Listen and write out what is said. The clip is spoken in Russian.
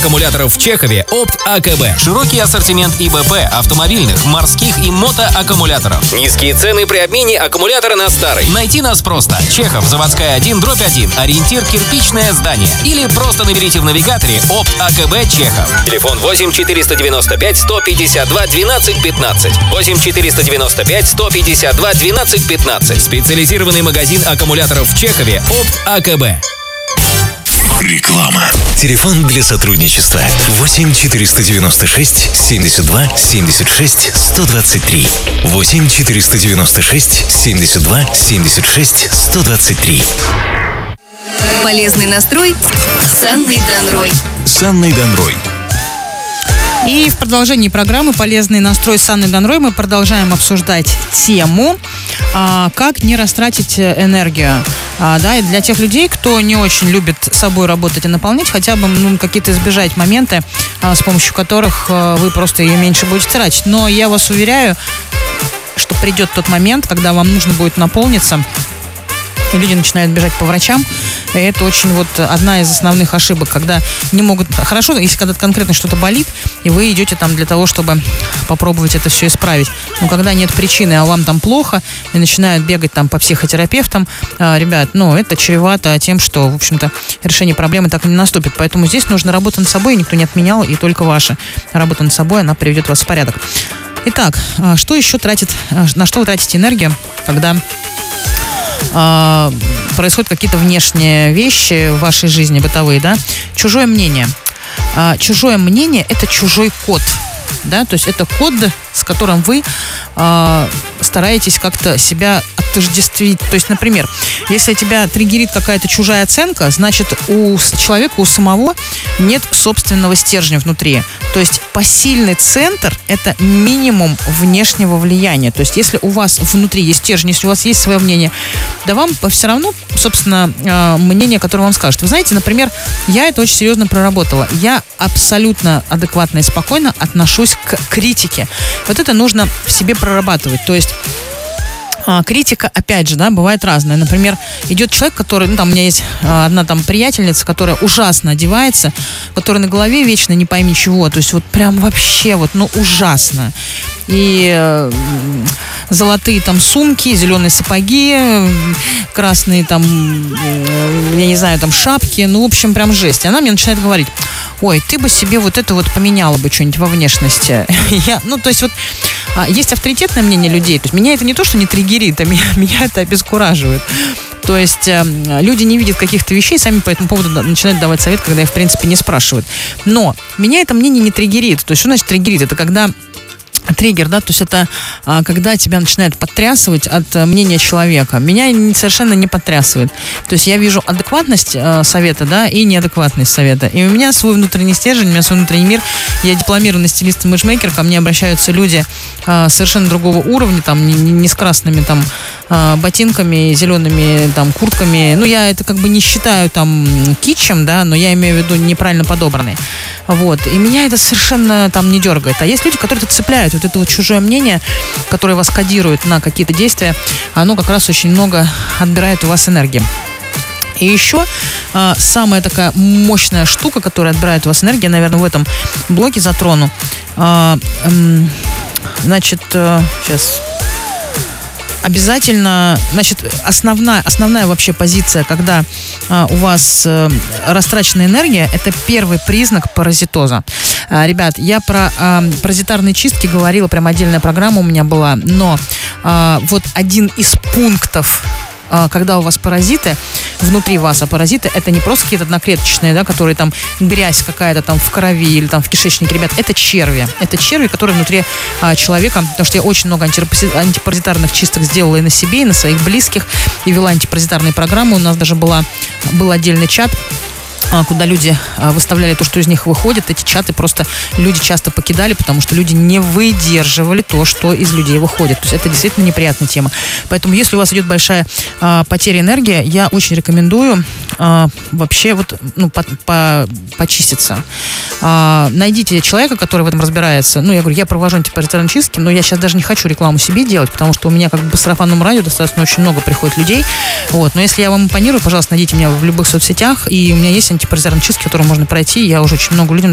аккумуляторов в Чехове Опт АКБ. Широкий ассортимент ИБП, автомобильных, морских и мотоаккумуляторов. Низкие цены при обмене аккумулятора на старый. Найти нас просто. Чехов, Заводская 1/1, ориентир кирпичное здание. Или просто наберите в навигаторе Опт АКБ Чехов. Телефон 8 495 152 12 15. 8 495 152 12 15. Специализированный магазин аккумуляторов в Чехове Опт АКБ. Реклама. Телефон для сотрудничества 8 496 72 76 123. 8 496 72 76 123. Полезный настрой с Анной Данрой. С Анной Данрой. И в продолжении программы «Полезный настрой» с Анной Данрой мы продолжаем обсуждать тему «Как не растратить энергию». И для тех людей, кто не очень любит собой работать и наполнять, хотя бы какие-то избежать моменты, с помощью которых вы просто ее меньше будете тратить. Но я вас уверяю, что придет тот момент, когда вам нужно будет наполниться, и люди начинают бежать по врачам. И это очень одна из основных ошибок, когда не могут... Хорошо, если когда конкретно что-то болит, и вы идете там для того, чтобы попробовать это все исправить. Но когда нет причины, а вам там плохо, и начинают бегать там по психотерапевтам, ребят, это чревато тем, что, в общем-то, решение проблемы так и не наступит. Поэтому здесь нужно работать над собой, никто не отменял, и только ваша работа над собой, она приведет вас в порядок. Итак, что еще на что вы тратите энергию, когда происходят какие-то внешние вещи в вашей жизни, бытовые, да? Чужое мнение. Чужое мнение – это чужой код, да? То есть это код, с которым вы стараетесь как-то себя отождествить. То есть, например, если тебя триггерит какая-то чужая оценка, значит, у человека, у самого нет собственного стержня внутри. То есть посильный центр – это минимум внешнего влияния. То есть если у вас внутри есть стержень, если у вас есть свое мнение, да вам все равно, собственно, мнение, которое вам скажут. Вы знаете, например, я это очень серьезно проработала. Я абсолютно адекватно и спокойно отношусь к критике. Вот это нужно в себе прорабатывать. То есть критика, опять же, бывает разная. Например, идет человек, который, у меня есть одна там приятельница, которая ужасно одевается, которая на голове вечно не пойми чего. То есть прям вообще ужасно. И золотые там сумки, зеленые сапоги, красные там, я не знаю, там шапки. В общем, прям жесть. И она мне начинает говорить: ой, ты бы себе это поменяла бы что-нибудь во внешности. Есть авторитетное мнение людей. То есть меня это не то, что не триггерит, а меня это обескураживает. То есть люди не видят каких-то вещей, сами по этому поводу начинают давать совет, когда их, в принципе, не спрашивают. Но меня это мнение не триггерит. То есть что значит триггерит? Это когда... Триггер, то есть это когда тебя начинает подтрясывать от мнения человека. Меня совершенно не подтрясывает. То есть я вижу адекватность совета, и неадекватность совета. И у меня свой внутренний стержень, у меня свой внутренний мир. Я дипломированный стилист-имиджмейкер, ко мне обращаются люди совершенно другого уровня, не с красными ботинками, зелеными куртками. Я это не считаю китчем, но я имею в виду неправильно подобранный. И меня это совершенно не дергает. А есть люди, которые это цепляют. Это чужое мнение, которое вас кодирует на какие-то действия, оно как раз очень много отбирает у вас энергии. И еще самая такая мощная штука, которая отбирает у вас энергию, наверное, в этом блоке затрону. Сейчас... Обязательно, основная вообще позиция, когда у вас растраченная энергия, это первый признак паразитоза. Ребят, я про паразитарные чистки говорила, прям отдельная программа у меня была, но один из пунктов, когда у вас паразиты, внутри вас, а паразиты это не просто какие-то одноклеточные, которые грязь какая-то в крови или в кишечнике, ребят, это черви. Это черви, которые внутри человека, потому что я очень много антипаразитарных чисток сделала и на себе, и на своих близких, и вела антипаразитарные программы. У нас даже был отдельный чат, куда люди выставляли то, что из них выходит. Эти чаты просто люди часто покидали, потому что люди не выдерживали то, что из людей выходит. То есть это действительно неприятная тема. Поэтому если у вас идет большая потеря энергии, я очень рекомендую вообще почиститься. Найдите человека, который в этом разбирается. Я говорю, я провожу антипаразитарные чистки, но я сейчас даже не хочу рекламу себе делать, потому что у меня по сарафанному радио достаточно очень много приходит людей. Но если я вам импонирую, пожалуйста, найдите меня в любых соцсетях, и у меня есть антипаразитарные чистки, которые можно пройти. Я уже очень много людям